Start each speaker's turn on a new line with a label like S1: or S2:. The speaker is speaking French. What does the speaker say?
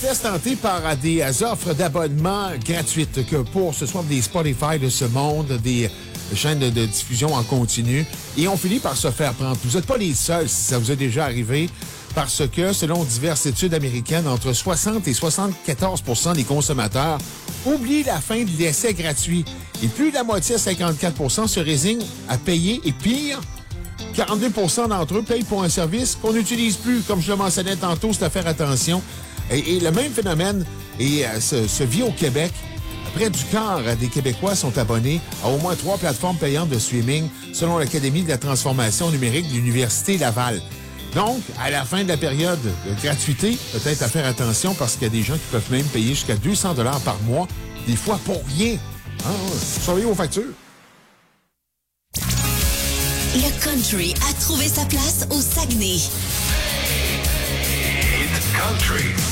S1: Laisse tenter par des offres d'abonnement gratuites que pour ce soit des Spotify de ce monde, des chaînes de diffusion en continu. Et on finit par se faire prendre. Vous n'êtes pas les seuls si ça vous est déjà arrivé parce que, selon diverses études américaines, entre 60 et 74 % des consommateurs oublient la fin de l'essai gratuit. Et plus de la moitié, 54 % se résignent à payer. Et pire, 42 % d'entre eux payent pour un service qu'on n'utilise plus. Comme je le mentionnais tantôt, c'est à faire attention. Et le même phénomène se vit au Québec. Près du quart des Québécois sont abonnés à au moins 3 plateformes payantes de streaming, selon l'Académie de la transformation numérique de l'Université Laval. Donc, à la fin de la période de gratuité, peut-être à faire attention parce qu'il y a des gens qui peuvent même payer jusqu'à 200 $ par mois, des fois pour rien. Surveillez vos factures.
S2: Le country a trouvé sa place au Saguenay.
S3: It's country.